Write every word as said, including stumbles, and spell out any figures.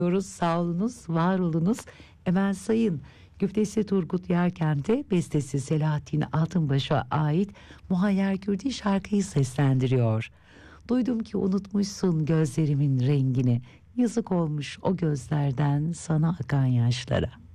diyoruz. Sağ olunuz, var olunuz. Emel Sayın, güftesi Turgut Yerkent'e, bestesi Selahattin Altınbaş'a ait Muhayyer Kürdi şarkıyı seslendiriyor. Duydum ki unutmuşsun gözlerimin rengini. Yazık olmuş o gözlerden sana akan yaşlara.